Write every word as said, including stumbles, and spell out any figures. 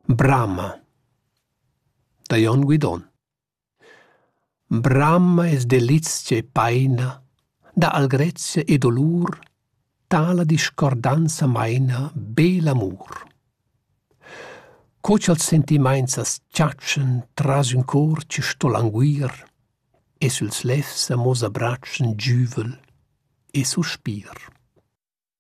Brama da Jon Guidon. Brama es delizia e paina, da algrezia e dolur, tala discordanza maina bel amur. Co ch'als sentiments as ciatschen tras un cor ci sto languir, e suls lefs amos abbracschen giuvel e suspir.